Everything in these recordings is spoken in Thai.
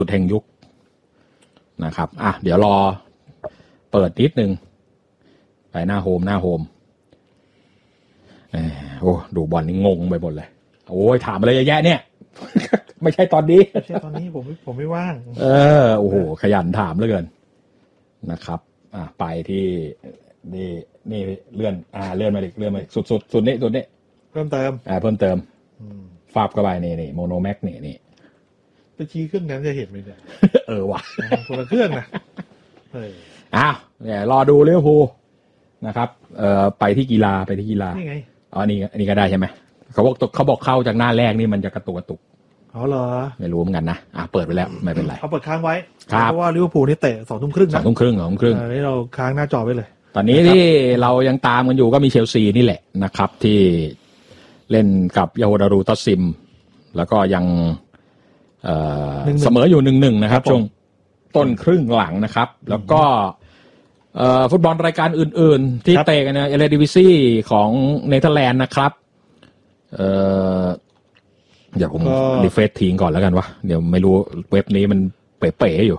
สุดแห่งยุคนะครับเดี๋ยวรอเปิดนิดนึงไปหน้าโฮมโอ้ดูบอลนี่งงไปหมดเลยโอ้ยถามอะไรเยอะแยะเนี่ย ไม่ใช่ตอนนี้ผมไม่ว่างโอ้โหขยันถามเหลือเกินนะครับไปที่นี่เลื่อนมาดิเลื่อนมาสุดนี่เพิ่มเติมฟาบเข้าไปนี่โมโนแม็กนี่ไปชี้เครื่องนั้นจะเห็นไหมเนี่ยว่ะคนละเครื่องนะเนี่ยรอดูลิเวอร์พูลนะครับไปที่กีฬานี่ไงนี่ก็ได้ใช่ไหมเขาบอกเข้าจากหน้าแรกนี่มันจะกระตุกเหรอไม่รู้เหมือนกันนะเปิดไปแล้วไม่เป็นไรเขาเปิดค้างไว้เพราะว่าลิเวอร์พูลนี่เตะ 20:30 นะ 20:30 นี่เราค้างหน้าจอไว้เลยตอนนี้ที่เรายังตามกันอยู่ก็มีเชลซีนี่แหละนะครับที่เล่นกับยาโฮดารูตัสซิมแล้วก็ยังเสมออยู่ 1-1 นะครับช่วงต้นครึ่งหลังนะครับแล้วก็ฟุตบอลรายการอื่นๆที่เตะกันนะเอเลดิวิซี่ของเนเธอร์แลนด์นะครับเดี๋ยวผมรีเฟรชทิ้งก่อนแล้วกันวะเดี๋ยวไม่รู้เว็บนี้มันเป๋ๆอยู่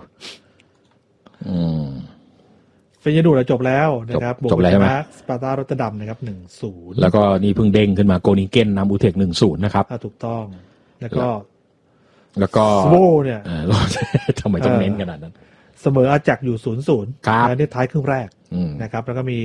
เฟยนูดจบแล้วนะครับจบแล้วใช่ไหมสปาร์ตาโรตเตอร์ดัมนะครับ 1-0 แล้วก็นี่เพิ่งเด้งขึ้นมาโกนิงเก้นนำอูเทค 1-0 นะครับถูกต้องแล้วก็สโวเนี่ยทำไมต้องเน้นขนาดนั้นเสมออาจักอยู่ 0-0 ครับในท้ายครึ่งแรกนะครับแล้วก็มี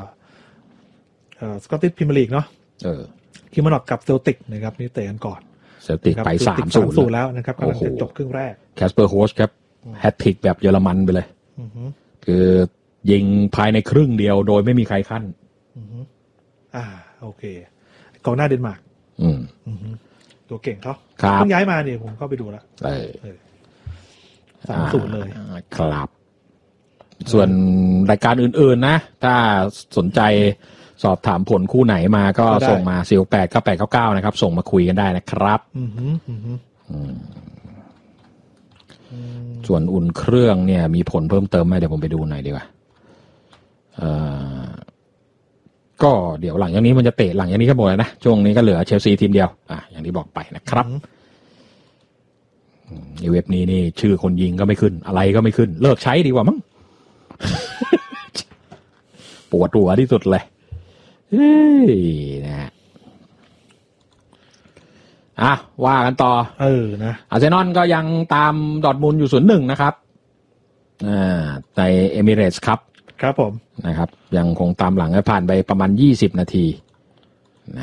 สกอตติชพรีเมียร์ลีกเนาะคิมานอตกับเซลติกนะครับนี่เตะกันก่อนเซลติกไป 3-0 แล้วนะครับกำลังจะจบครึ่งแรกแคสเปอร์โฮสครับแฮตทริกแบบเยอรมันไปเลยคือยิงภายในครึ่งเดียวโดยไม่มีใครขั้นโอเคกองหน้าเดนมาร์กตัวเก่งเขาเพิ่งย้ายมาเนี่ยผมเข้าไปดูแล้ว3-0 เลยครับส่วนรายการอื่นๆนะถ้าสนใจสอบถามผลคู่ไหนมาก็ส่งมา4689899นะครับส่งมาคุยกันได้นะครับส่วนอุ่นเครื่องเนี่ยมีผลเพิ่มเติมไหมเดี๋ยวผมไปดูหน่อยดีกว่าก็เดี๋ยวหลังจากนี้มันจะเตะหลังจากนี้ก็หมดแล้วนะช่วงนี้ก็เหลือเชลซีทีมเดียวอย่างที่บอกไปนะครับในเว็บนี้นี่ชื่อคนยิงก็ไม่ขึ้นอะไรก็ไม่ขึ้นเลิกใช้ดีกว่ามั้ง ปวดหัวที่สุดเลยนะว่ากันต่อนะอาร์เซนอลก็ยังตามดอร์ทมุนด์อยู่ 0-1 นะครับในเอมิเรตส์ครับผมนะครับยังคงตามหลังผ่านไปประมาณ20 นาทีนะ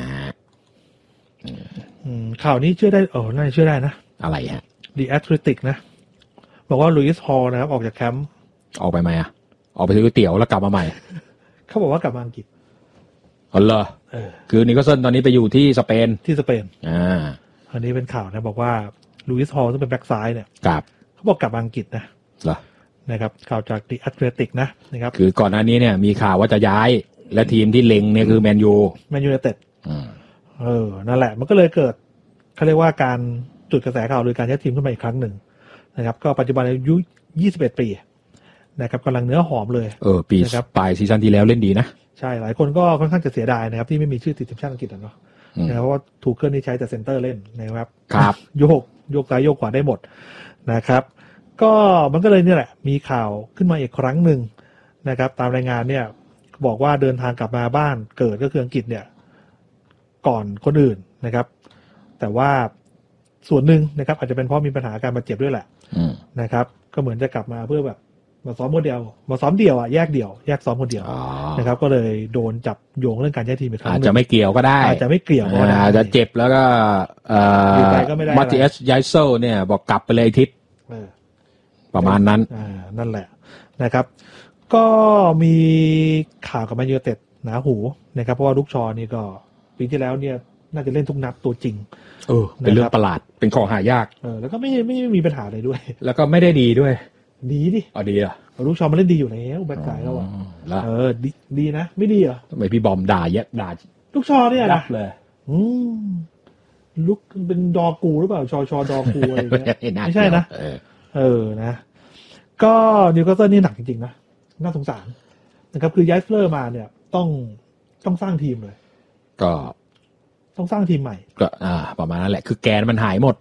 ข่าวนี้เชื่อได้น่าจะเชื่อได้นะอะไรฮะ The Athletic นะบอกว่าลุยส์ฮอลนะครับออกจากแคมป์ออกไปไหมออกไปซื้อก๋วยเตี๋ยวแล้วกลับมาใหม่เขาบอกว่ากลับมาอังกฤษเหรอคือนิโคลสันตอนนี้ไปอยู่ที่สเปนอันนี้เป็นข่าวนะบอกว่าลุยส์ฮอลซึ่งเป็นแบ็คซ้ายเนี่ยเขาบอกกลับมาอังกฤษนะเหรอนะครับข่าวจาก The Athletic นะครับคือก่อนหน้านี้เนี่ยมีข่าวว่าจะย้ายและทีมที่เล็งเนี่ยคือแมนยูไนเต็ดนั่นแหละมันก็เลยเกิดเขาเรียกว่าการจุดกระแสข่าวโดยการย้ายทีมขึ้นมาอีกครั้งหนึ่งนะครับก็ปัจจุบันอายุ21 ปีนะครับกำลังเนื้อหอมเลยปีปลายซีซั่นที่แล้วเล่นดีนะใช่หลายคนก็ค่อนข้างจะเสียดายนะครับที่ไม่มีชื่อติดทีมชาติอังกฤษเนาะเพราะว่าถูกเกิลนี่ใช้แต่เซนเตอร์เล่นนะครับโยกซ้ายโยกขวาได้หมดนะครับก็มันก็เลยนี่แหละมีข่าวขึ้นมาอีกครั้งหนึ่งนะครับตามรายงานเนี่ยบอกว่าเดินทางกลับมาบ้านเกิดก็คืออังกฤษเนี่ยก่อนคนอื่นนะครับแต่ว่าส่วนหนึ่งนะครับอาจจะเป็นเพราะมีปัญหาการบาดเจ็บด้วยแหละนะครับก็เหมือนจะกลับมาเพื่อแบบมาซ้อมคนเดียวมาซ้อมเดี่ยวแยกซ้อมคนเดียวนะครับก็เลยโดนจับโยงเรื่องการย้ายทีมอีกครั้งอาจจะไม่เกี่ยวก็ได้อาจจะไม่เกี่ยวก็ได้อาจจะเจ็บแล้วก็มาติเอสไยเซลเนี่ยบอกกลับไปเลยทิศประมาณนั้นนั่นแหละนะครับก็มีข่าวกับแมนยูไนเต็ดหนาหูนะครับเพราะว่าลูกชอนี่ก็ปีที่แล้วเนี่ยน่าจะเล่นทุกนัดตัวจริงเป็นเรื่องประหลาดเป็นของหายากแล้วก็ไม่มีปัญหาอะไรด้วยแล้วก็ไม่ได้ดีด้วยดีดิดีอ่ะลูกชอมันเล่นดีอยู่แล้วแบ็คไซด์แล้วดีนะไม่ดีเหรอทำไมพี่บอมด่าลูกชอเนี่ยนะเลยลูกเป็นดอกูหรือเปล่าชอดอกูอะไรเงี้ยไม่ใช่นะนะก็นิวคาสเซิลนี่หนักจริงๆนะน่าสงสารนะครับคือย้ายเฟอร์มาเนี่ยต้องสร้างทีมเลยก็ต้องสร้างทีมใหม่ก็ประมาณนั้นแหละคือแกนมันหายหมด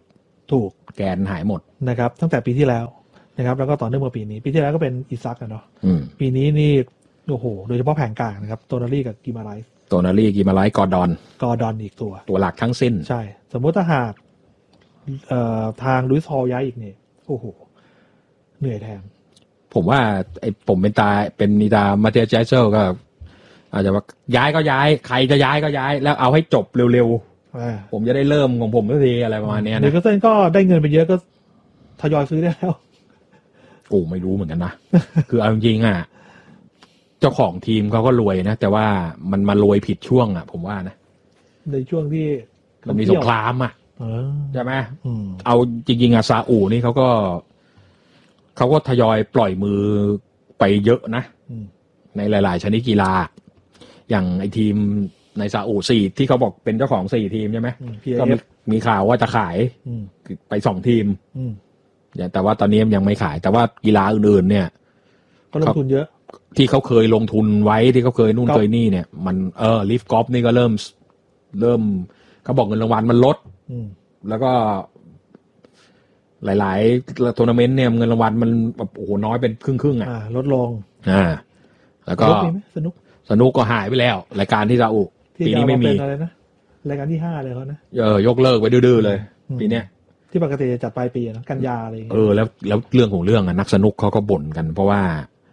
ถูกแกนหายหมดนะครับตั้งแต่ปีที่แล้วนะครับแล้วก็ต่อเนื่องมาปีนี้ปีที่แล้วก็เป็นอิซักเนาะปีนี้นี่โอ้โหโดยเฉพาะแผงกลางนะครับโตนารี่กับกิมาไลส์โตนารี่กิมาไลส์กอร์ดอนอีกตัวหลักทั้งสิ้นใช่สมมติถ้าหากทางลุยส์ฮอลย้ายอีกเนี่ยโอ้โหเหนื่อยแทนผมว่าผมเป็นนิตามาเตียเจเซลก็อาจจะว่าย้ายก็ย้ายใครจะย้ายก็ย้ายแล้วเอาให้จบเร็วๆผมจะได้เริ่มของผมสักทีอะไรประมาณนี้นะนิวคาสเซิลก็ได้เงินไปเยอะก็ทยอยซื้อได้แล้วโอ้ไม่รู้เหมือนกันนะ คือเอาจริงๆอ่ะเจ้าของทีมเขาก็รวยนะแต่ว่ามันมารวยผิดช่วงอ่ะผมว่านะในช่วงที่มันมีสงครามอ่ะใช่ไหมเอาจริงๆอ่ะซาอุนี่เขาก็ทยอยปล่อยมือไปเยอะนะในหลายๆชนิดกีฬาอย่างไอทีมในซาอุ4ที่เขาบอกเป็นเจ้าของ4ทีมใช่ไหมก็มีข่าวว่าจะขายไป2ทีมแต่ว่าตอนนี้ยังไม่ขายแต่ว่ากีฬาอื่นๆเนี่ยก็ลงทุนเยอะที่เขาเคยลงทุนไว้ที่เขาเคยนู่นเคยนี่เนี่ยมันลิฟกอล์ฟนี่ก็เริ่มเขาบอกเงินรางวัลมันลดแล้วก็หลายๆทัวร์นาเมนต์เนี่ยเงินรางวัลมันแบบโอ้โหน้อยเป็นครึ่งๆลดลงแล้วก็สนุกก็หายไปแล้วรายการที่ซาอุปีนี้ไม่มีอะไรนะรายการที่5เลยเขานะยกเลิกไปดื้อๆเลยปีเนี้ยที่ปกติจะจัดปลายปีนะกันยาอะไรอย่างเงี้ยแล้วเรื่องของเรื่องนักสนุกเขาก็บ่นกันเพราะว่า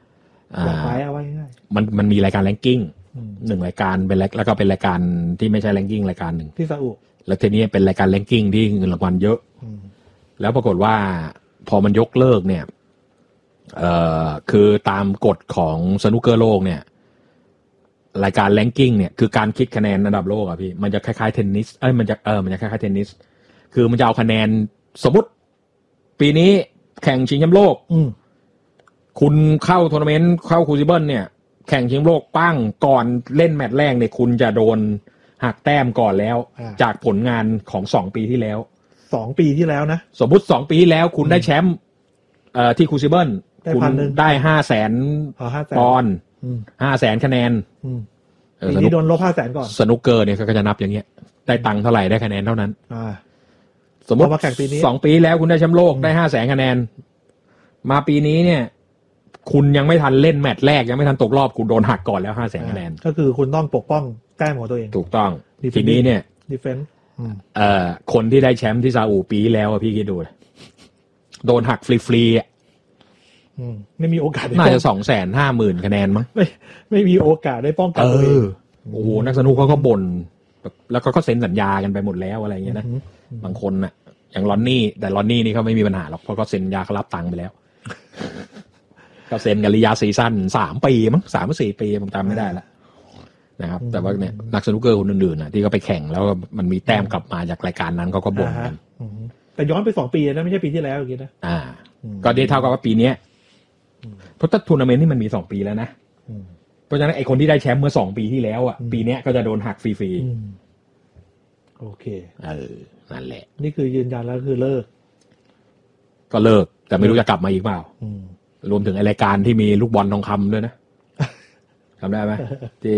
มันมีรายการแรงกิ้ง1รายการเป็นแล้วก็เป็นรายการที่ไม่ใช่แรงกิ้งรายการหนึ่งที่ซาอุแล้วทีนี้เป็นรายการแรงกิ้งที่เงินรางวัลเยอะแล้วปรากฏว่าพอมันยกเลิกเนี่ยคือตามกฎของสนุกเกอร์โลกเนี่ยรายการแรงกิ้งเนี่ยคือการคิดคะแนนระดับโลกอะพี่มันจะคล้ายๆเทนนิสมันจะคล้ายๆเทนนิสคือมันจะเอาคะแนนสมมติปีนี้แข่งชิงแชมป์โลกคุณเข้าทัวร์นาเมนต์เข้าครูซิเบิลเนี่ยแข่งชิงแชมป์โลกปั้งก่อนเล่นแมตช์แรกเนี่ยคุณจะโดนหักแต้มก่อนแล้วจากผลงานของ2ปีที่แล้ว 2ปีที่แล้วนะสมมุติ2ปีที่แล้วคุณได้แชมป์ที่ครูซิเบิลคุณได้500,000 ปอนด์500,000 คะแนนปีนี้โดนลบ500,000ก่อนสนุกเกอร์เนี่ยก็จะนับอย่างเงี้ยได้ตังค์เท่าไหร่ได้คะแนนเท่านั้นสมมติมาแข่งปีนี้ 2ปีแล้วคุณได้แชมป์โลกได้500,000 คะแนนมาปีนี้เนี่ยคุณยังไม่ทันเล่นแมตช์แรกยังไม่ทันตกรอบคุณโดนหักก่อนแล้ว500,000 คะแนนก็คือคุณต้องปกป้องแต้มของตัวเองถูกต้องทีนี้เนี่ยดีเฟนส์คนที่ได้แชมป์ที่ซาอุปีแล้วพี่คิดดูโดนหักฟรีๆไม่มีโอกาสน่าจะ250,000 คะแนนมั้งไม่มีโอกาสได้ป้องกันตัวเองโอ้โหนักสนุกเขาก็บ่นแล้วก็เซ็นสัญญากันไปหมดแล้วอะไรอย่างเงี้ยนะบางคนน่ะอย่างลอนนี่แต่ลอนนี่นี่เขาไม่มีปัญหาหรอกเพราะเขาเซ็นยาเขารับตังค์ไปแล้วเขาเซ็นกันระยะซีซั่น3 ปีมั้ง3 หรือ 4 ปีผมจำไม่ได้ละนะครับแต่ว่าเนี่ยนักสนุกเกอร์คนอื่นๆน่ะที่เขาไปแข่งแล้วมันมีแต้มกลับมาจากรายการนั้นเขาก็บ่นกันแต่ย้อนไป2 ปีนะไม่ใช่ปีที่แล้วอย่างงี้นะก็ได้เท่ากับว่าปีนี้เพราะทัวร์นาเมนต์นี่มันมี2 ปีแล้วนะเพราะฉะนั้นไอ้คนที่ได้แชมป์เมื่อ2 ปีที่แล้วอ่ะปีนี้ก็จะโดนหักฟรีๆโอเคนั่นแหละนี่คือยืนยันแล้วคือเลิกก็เลิกแต่ไม่รู้จะกลับมาอีกเปล่ารวมถึงรายการที่มีลูกบอลทองคำด้วยนะจำได้ไหมที่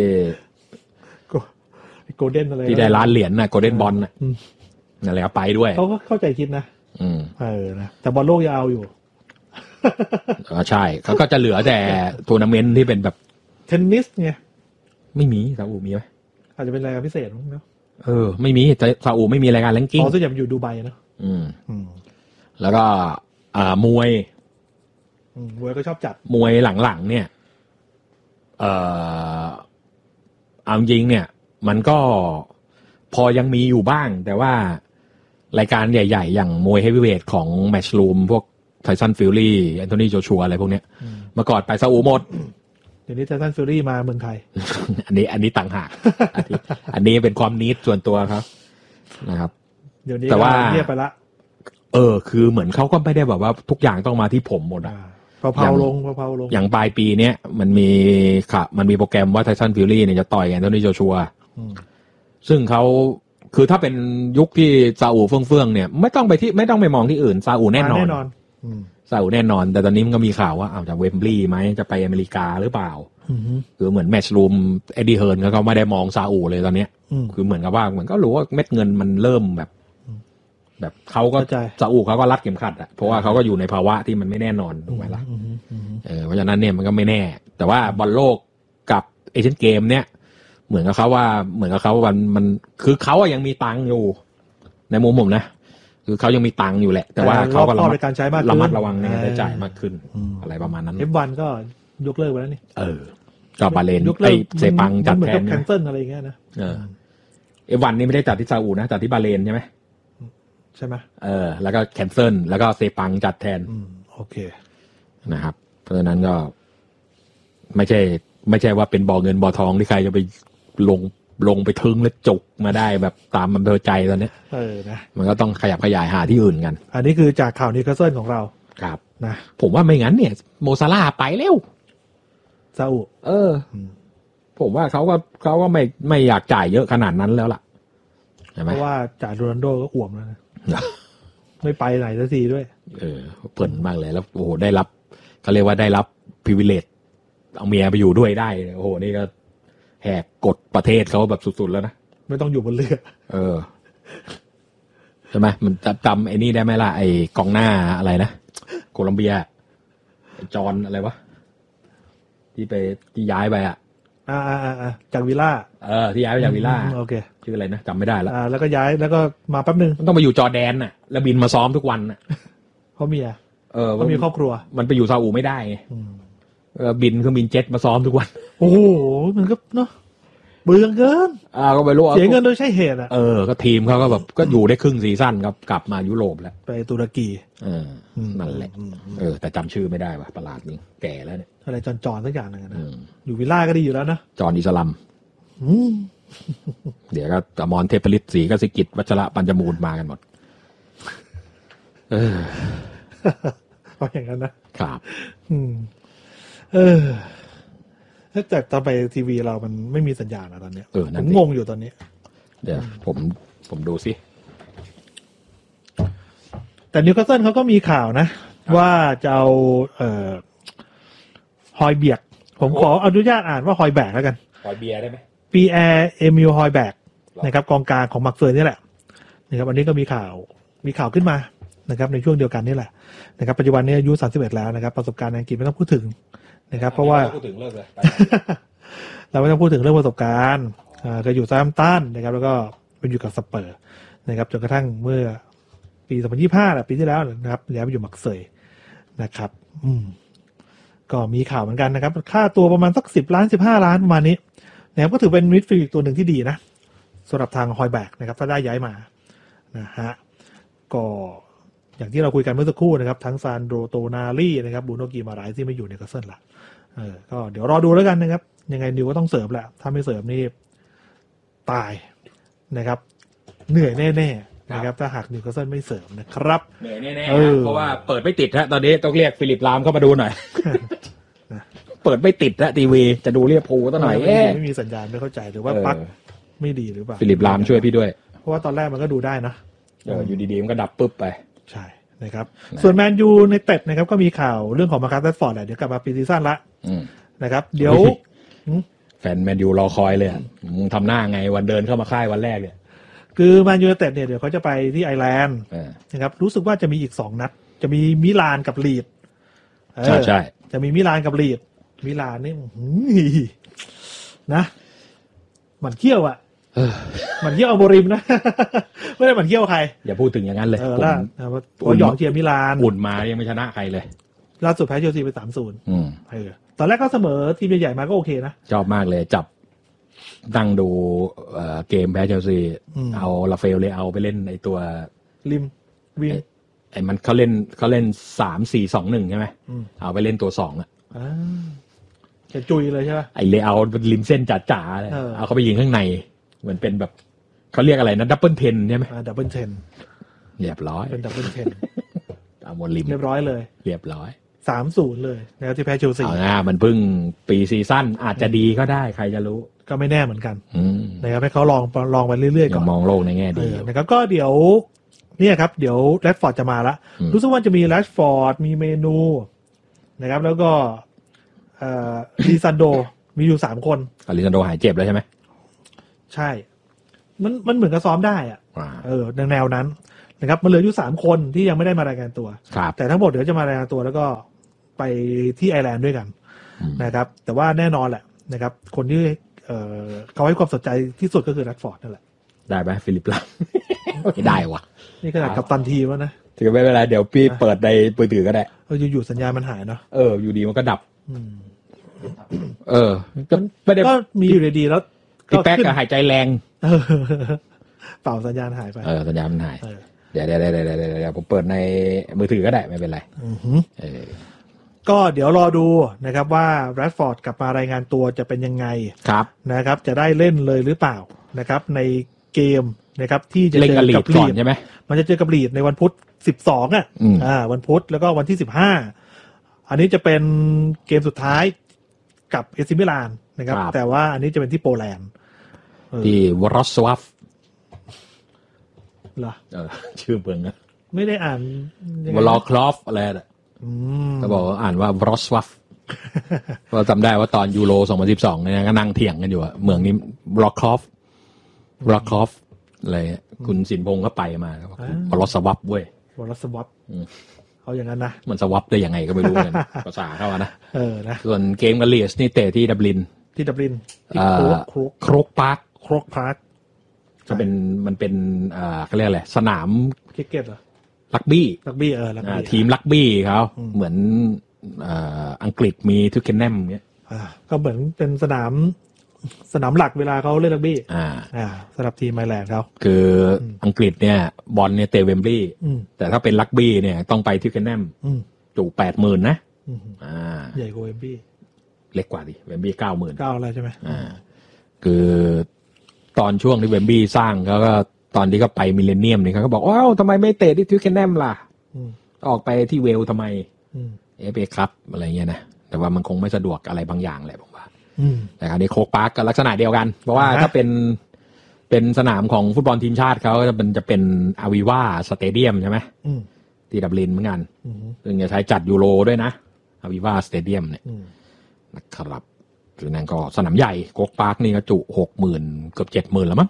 โกลเด้นอะไรที่ได้ล้านเหรียญน่ะโกลเด้นบอลน่ะนั่นแหละไปด้วยเขาก็เข้าใจคิดนะนะแต่บอลโลกยังเอาอยู่ใช่เขาก็จะเหลือแต่ทัวร์นาเมนต์ที่เป็นแบบเทนนิสไงไม่มีซาอุมีไหมอาจจะเป็นรายการพิเศษมั้งเนาะไม่มีแต่ซาอุไม่มีรายการแรงกิ้งส่วนใหญ่อยู่ดูไบเนาะแล้วก็มวยก็ชอบจัดมวยหลังๆเนี่ยเอาจริงเนี่ยมันก็พอยังมีอยู่บ้างแต่ว่ารายการใหญ่ๆอย่างมวยเฮฟวีเวทของแมชลูมพวกไทสันฟิลลี่แอนโทนีโจชัวอะไรพวกเนี้ยเมื่อก่อนไปซาอุหมดเดี๋ยวนี้ไทสันฟิลลี่มาเมืองไทยอันนี้ต่างหากอันนี้เป็นความนิดส่วนตัวครับนะครับเดี๋ยวนี้แต่ว่าเรียบไปละคือเหมือนเขาก็ไม่ได้แบบว่าทุกอย่างต้องมาที่ผมหมดเผาลงอย่างปลายปีเนี้ยมันมีโปรแกรมว่าไทสันฟิลลี่เนี่ยจะต่อยกันแอนโทนีโจชัวซึ่งเขาคือถ้าเป็นยุคที่ซาอุเฟื่องๆเนี่ยไม่ต้องไปมองที่อื่นซาอุแน่นอนซาอุแน่นอนแต่ตอนนี้มันก็มีข่าวว่าเอาจากเวมบลีย์ไหมจะไปอเมริกาหรือเปล่าคือเหมือนแมชลูมเอ็ดดี้เฮิร์นเขาไม่ได้มองซาอุเลยตอนนี้คือเหมือนกับว่าเหมือนก็รู้ว่าเม็ดเงินมันเริ่มแบบแบบเขาก็ซาอุเขาก็รัดเข็มขัดอ่ะเพราะว่าเขาก็อยู่ในภาวะที่มันไม่แน่นอนถูกไหมล่ะเพราะฉะนั้นเนี่ยมันก็ไม่แน่แต่ว่าบอลโลกกับเอเชียนเกมเนี่ยเหมือนกับเขาว่ามันคือเขายังมีตังค์อยู่ในมุมผมนะคือเขายังมีตังค์อยู่แหละแต่ว่าเขาก็ระมัดระวังในการใช้จ่ายมากขึ้นอะไรประมาณนั้น F1 ก็ยกเลิกไปแล้วนี่ก็บาเลนไอ้เซปังจัดแทนแคนเซิลอะไรอย่างเงี้ยนะ F1 นี่ไม่ได้จัดที่ซาอุนะจัดที่บาเลนใช่ไหมใช่ไหมแล้วก็แคนเซิลแล้วก็เซปังจัดแทนโอเคนะครับเพราะฉะนั้นก็ไม่ใช่ว่าเป็นบ่อเงินบ่อทองที่ใครจะไปลงไปทึงแล้วจุกมาได้แบบตามอำเภอใจตอนนี้นะมันก็ต้องขยับขยายหาที่อื่นกันอันนี้คือจากข่าวนิวคาสเซิลของเราครับนะผมว่าไม่งั้นเนี่ยโมซาลาห์ไปเร็วซาอุผมว่าเขาก็ไม่อยากจ่ายเยอะขนาดนั้นแล้วล่ะเพราะว่าจ่ายโรนัลโดก็อ่วมแล้วนะไม่ไปไหนสักทีด้วยเพลินมากเลยแล้วโอ้โหได้รับเขาเรียกว่าได้รับพรีวิเลจเอาเมียไปอยู่ด้วยได้โอ้โหนี่ก็แหกกฎประเทศเขาแบบสุดๆแล้วนะไม่ต้องอยู่บนเรือใช่ไหมมันจำไอ้นี่ได้ไหมล่ะไอ้กองหน้าอะไรนะโคลัมเบียไอ้จอนอะไรวะที่ย้ายไปจากวิลล่าที่ย้ายไปจากวิลล่าโอเคชื่ออะไรนะจำไม่ได้แล้วก็ย้ายแล้วก็มาแป๊บนึงมันต้องไปอยู่จอร์แดนน่ะแล้วบินมาซ้อมทุกวันน่ะเพราะเมียเขามีครอบครัวมันไปอยู่ซาอุไม่ได้ไงบินเครื่องบินเจ็ตมาซ้อมทุกวันโอ้โหมันก็เนาะเบื่อเกินก็ไปรู้เสียเงินโดยใช่เหตุก็ทีมเขาก็แบบก็อยู่ได้ครึ่งซีซั่นครับกลับมายุโรปแล้วไปตุรกีนั่นแหละแต่จำชื่อไม่ได้ว่ะประหลาดนี่แก่แล้วเนี่ยอะไรจอนสักอย่างนึงนะอยู่วิลล่าก็ดีอยู่แล้วนะจอนอิสลัมเดี๋ยวก็อมรเทพฤทธิ์ศรีกสิกิจวัชระปัญจมูลมากันหมดเพราะอย่างนั้นนะครับแต่ตอนไปทีวีเรามันไม่มีสัญญาณนะตอนนี้ผมงงอยู่ตอนนี้เดี๋ยวผมดูสิแต่นิวคาสเซิลเขาก็มีข่าวนะว่าจะเอาฮอยเบียกผมขออนุญาตอ่านว่าฮอยแบกแล้วกันฮอยเบียได้ไหมปีแอร์เอมิลฮอยแบกนะครับกองกลางของมักเฟอร์นี่แหละนะครับอันนี้ก็มีข่าวขึ้นมานะครับในช่วงเดียวกันนี่แหละนะครับปัจจุบันนี้อายุ31แล้วนะครับประสบการณ์ในอังกฤษไม่ต้องพูดถึงนะครับเพราะว่าพูดถึงเลิกเลยเราไม่ต้องพูดถึงเรื่องประสบการณ์เคยอยู่ซาม์ตันนะครับแล้วก็ไปอยู่กับสเปอร์นะครับจนกระทั่งเมื่อปี2025ปีที่แล้วนะครับย้ายไปอยู่มักเซยนะครับก็มีข่าวเหมือนกันนะครับค่าตัวประมาณสัก10 ล้าน15 ล้านประมาณนี้นะครับก็ถือเป็นมิดฟิลด์ตัวหนึ่งที่ดีนะสำหรับทางฮอยแบกนะครับถ้าได้ย้ายมานะฮะก็อย่างที่เราคุยกันเมื่อสักครู่นะครับทั้งซานโดโตนาลีนะครับบูโนกีมาไรที่ไม่อยู่ในนิวคาสเซิลละก็เดี๋ยวรอดูแล้วกันนะครับยังไงนิวก็ต้องเสริมแหละถ้าไม่เสริมนี่ตายนะครับเหนื่อยแน่ๆนะครับถ้าหากนิวคาสเซิลไม่เสริมนะครับเหนื่อยแน่ๆเพราะว่าเปิดไม่ติดฮะตอนนี้ต้องเรียกฟิลิปลามเข้ามาดูหน่อยเปิดไม่ติดฮะทีวีจะดูเรียบพูตั้งหน่อยไม่มีสัญญาณไม่เข้าใจหรือว่าปลั๊กไม่ดีหรือเปล่าฟิลิปลามช่วยพี่ด้วยเพราะว่าตอนแรกมันก็ดูได้นะอยู่ดีๆมันก็ดับปึ๊บไปใช่นะครับส่วนแมนยูในเต็ดนะครับก็มีข่าวเรื่องของมาร์คัส แรชฟอร์ดเดี๋ยวกลับมาปีซีซั่นละนะครับเดี๋ยวแฟนแมนยูรอคอยเลยมึงทำหน้าไงวันเดินเข้ามาค่ายวันแรกเนี่ยคือแมนยูในเต็ดเนี่ยเดี๋ยวเขาจะไปที่ไอร์แลนด์นะครับรู้สึกว่าจะมีอีก2 นัดจะมีมิลานกับลีดใช่จะมีมิลานกับลีดมิลานนี่นะมันเขี้ยวมันเขี้ยวอโมริมนะไม่ได้มันเขี้ยวใครอย่าพูดถึงอย่างนั้นเลยผมหยอกเชียร์มิลานอุ่นมายังไม่ชนะใครเลยล่าสุดแพ้เชลซีไป 3-0ตอนแรกก็เสมอทีมใหญ่ๆมาก็โอเคนะชอบมากเลยจับตั้งดูเกมแพ้เชลซีเอาลาเฟลเลยเอาไปเล่นในตัวริมวิงไอ้มันเขาเล่น3-4-2-1ใช่ไหมเอาไปเล่นตัว2 จะจุยเลยใช่ไหมไอ้เลยเอาริมเส้นจ๋าๆเลยเอาเขาไปยิงข้างในเหมือนเป็นแบบเขาเรียกอะไรนะดับเบิลเทนใช่ไหมดับเบิลเทนเรียบร้อยเป็นดับเบิลเทนเอาหมดริมเรียบร้อยเลยเรียบร้อย 3-0เลยนะครับที่แพ้เชลซีมันเพิ่งปีซีซั่นอาจจะดีก็ได้ใครจะรู้ก็ไม่แน่เหมือนกันนะครับให้เขาลองไปเรื่อยๆก่อนมองโลกในแง่ดีนะครับก็เดี๋ยวเนี่ยครับเดี๋ยวแรชฟอร์ดจะมาละรู้สึกว่าจะมีแรชฟอร์ดมีเมนูนะครับแล้วก็ลิซันโดมีอยู่3 คนลิซันโดหายเจ็บแล้วใช่ไหมใช่มันเหมือนกับซ้อมได้แนวนั้นนะครับมันเหลืออยู่3คนที่ยังไม่ได้มารายงานตัวครับแต่ทั้งหมดเดี๋ยวจะมารายงานตัวแล้วก็ไปที่ไอร์แลนด์ด้วยกันนะครับแต่ว่าแน่นอนแหละนะครับคนที่เขาให้ความสนใจที่สุดก็คือแรดฟอร์ดนั่นแหละได้ไหมฟิลิปลาม ไม่ได้วะนี่ขนาดกัปตันทีมแล้วนะถือไม่เป็นไรเดี๋ยวพี่เปิดในมือถือก็ได้อยู่สัญญาณมันหายเนาะอยู่ดีมันก็ดับก็ไม่ได้ก็มีอยู่ดีๆแล้วพี่แป๊กก็หายใจแรงเปล่าสัญญาณหายไปสัญญาณมันหายเดี๋ยวผมเปิดในมือถือก็ได้ไม่เป็นไรก็เดี๋ยวรอดูนะครับว่าแรดฟอร์ดกลับมารายงานตัวจะเป็นยังไงครับนะครับจะได้เล่นเลยหรือเปล่านะครับในเกมนะครับที่จะเจอกับลีดใช่ไหมมันจะเจอกับลีดในวันพุธ12วันพุธแล้วก็วันที่15อันนี้จะเป็นเกมสุดท้ายกับเอซิมิลานนะครับแต่ว่าอันนี้จะเป็นที่โปแลนด์ที่วอรอสวาฟเหรอชื่อเมืองนะไม่ได้อ่านวอลคลอฟอะไรนะเขาบอกว่าอ่านว่าวอรอสวาฟเพราะจำได้ว่าตอนยูโร2012เนี่ยก็นั่งเถียงกันอยู่อะเมืองนี้วอลคลอฟอะไรคุณสินพงษ์ก็ไปมาครับวอรอสวาฟเว้ยวอรอสวาฟเขาอย่างนั้นนะมันสวาฟได้ยังไงก็ไม่รู้กันภาษาเขาอะนะนะส่วนเกมกับลีสนี่เตะที่ดับลินที่โครกพาร์คจะเป็นมันเป็นเขาเรียกอะไรสนามคริกเก็ตเหรอรักบี้ทีมรักบี้เขาเหมือนอังกฤษมีทูเคนแนมเงี้ยก็เหมือนเป็นสนามหลักเวลาเขาเล่นรักบี้สำหรับทีมไอร์แลนด์เขาคืออังกฤษเนี่ยบอลเนี่ยเตะเวมบลีย์แต่ถ้าเป็นรักบี้เนี่ยต้องไปทูเคนแนมจุ80,000นะใหญ่กว่าเวมบลีย์เล็กกว่าดิเวมบลีย์90,000 อะไรใช่ไหมคือตอนช่วงที่เวมบลีย์สร้างเขาก็ตอนที่เขาไปมิลเลนเนียมนี่เขาก็บอกว้าวทำไมไม่เตะที่ทูเคนแนมล่ะออกไปที่เวลทำไมFAครับอะไรเงี้ยนะแต่ว่ามันคงไม่สะดวกอะไรบางอย่างแหละผมว่าแต่คราวนี้โคกพาร์คก็ลักษณะเดียวกันเพราะว่าถ้าเป็นสนามของฟุตบอลทีมชาติเขาจะเป็นอาวิวาสเตเดียมใช่ไหมที่ดับลินเหมือนกันซึ่งจะใช้จัดยูโรด้วยนะอาวิวาสเตเดียมเนี่ยนะครับคือนั่นก็สนามใหญ่โคกพาร์คนี่ก็จุ60,000เกือบ70,000แล้วมั้ง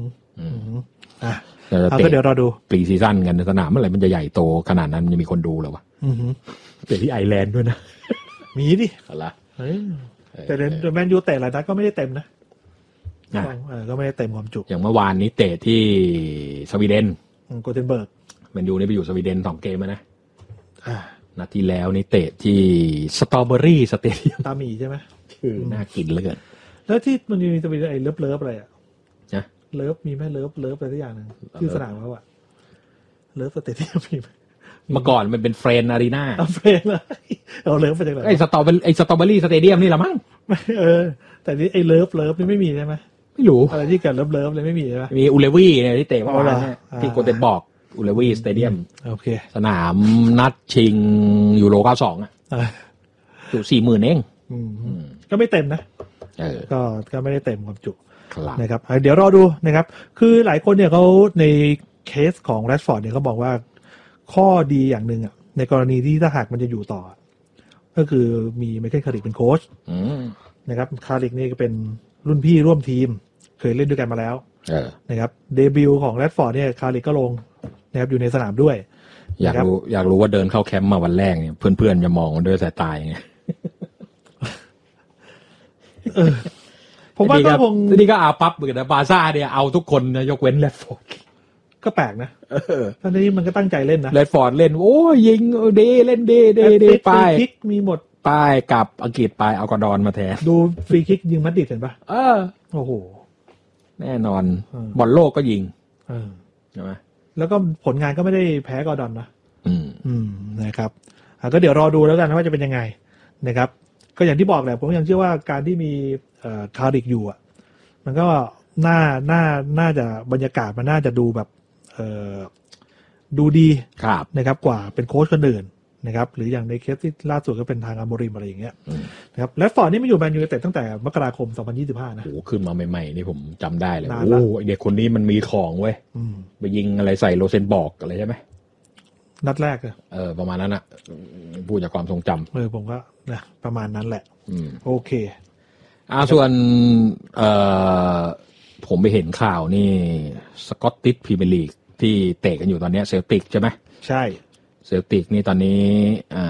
ก็เดี๋ยวรอดูปรีซีซั่นกันสนามเมื่อไหร่มันจะใหญ่โตขนาดนั้นมันจะมีคนดูหรอวะเตะที่ไอร์แลนด์ด้วยนะมีดิอะไรแต่แมนยูเตะหลายนัดก็ไม่ได้เต็มนะก็ไม่ได้เต็มความจุอย่างเมื่อวานนี้เตะที่สวีเดนโกเทนเบิร์กแมนยูนี่ไปอยู่สวีเดน2 เกมนะนัดที่แล้วนี่เตะที่สตรอเบอรี่สเตเดียมตาหมีใช่ไหมชื่อน่ากินเหลือเกินแล้วที่มันมีสวีเดนไอ้เลิฟอะไรอ่ะเลิฟมีไหมเลิฟอะไรสักอย่างนึงชื่อสนามเขาอะเลิฟสเตเดียมมีไหมเมื่อก่อนมันเป็นเฟรนอารีนาเฟรนเลยเอาเลิฟไปจากไหนไอ้สตรอเบอรี่สเตเดียมนี่ละมั้งแต่นี่ไอ้เลิฟนี่ไม่มีใช่ไหมไม่รู้อะไรที่เกิดเลิฟเลยไม่มีใช่ไหมมีอุเลวี่เนี่ยที่เตะเมื่อวานที่โกเทนบอกอุเลวี่สเตเดียมโอเคสนามนัดชิงยูโร92อ่ะจุ40,000เองก็ไม่เต็มนะก็ไม่ได้เต็มความจุนะครับเดี๋ยวรอดูนะครับคือหลายคนเนี่ยเขาในเคสของแรดฟอร์ดเนี่ยเขาบอกว่าข้อดีอย่างหนึ่งอ่ะในกรณีที่ถ้าหากมันจะอยู่ต่อก็คือมีไมเคิลคาริกเป็นโค้ชนะครับคาริกนี่ก็เป็นรุ่นพี่ร่วมทีมเคยเล่นด้วยกันมาแล้วนะครับเดบิวต์ของแรดฟอร์ดเนี่ยคาริกก็ลงนะครับอยู่ในสนามด้วยอยากรู้ว่าเดินเข้าแคมป์มาวันแรกเนี่ยเพื่อนๆจะมองมันด้วยสายตาไงผมว่าก็คงนี่ก็เอาปั๊บเหมือนกันนะบาซ่าเนี่ยเอาทุกคนนะยกเว้นแรดฟอร์ดก็แปลกนะตอนนี้มันก็ตั้งใจเล่นนะแรดฟอร์ดเล่นโอ้ยิงเดเล่นเดไปคิกมีหมดป้ายกับอังกฤษไปเอากอร์ดอนมาแทนดูฟรีคิกยิงมัดดิดเห็นปะโอ้โหแน่นอนบอลโลกก็ยิงใช่ไหมแล้วก็ผลงานก็ไม่ได้แพ้กอร์ดอนนะนะครับก็เดี๋ยวรอดูแล้วกันว่าจะเป็นยังไงนะครับก็อย่างที่บอกแหละผมยังเชื่อว่าการที่มีคาริกอยู่อ่ะมันก็น่าจะบรรยากาศมันน่าจะดูแบบดูดีนะครับกว่าเป็นโค้ชคนอื่นนะครับหรืออย่างในเคสที่ล่าสุดก็เป็นทางอาโมริมอะไรอย่างเงี้ยนะครับและฟอร์ดนี่มาอยู่แมนยูไนเต็ดตั้งแต่มกราคม2025นะโอ้ขึ้นมาใหม่ๆนี่ผมจำได้เลยโอ้เด็กคนนี้มันมีของเว้ยไปยิงอะไรใส่โรเซนบอร์กอะไรใช่ไหมนัดแรกประมาณนั้นอ่ะพูดจากความทรงจำผมก็นะประมาณนั้นแหละโอเคส่วนผมไปเห็นข่าวนี่สกอตติชพรีเมียร์ลีกที่เตะกันอยู่ตอนนี้เซลติกใช่ไหมใช่เซลติกนี่ตอนนี้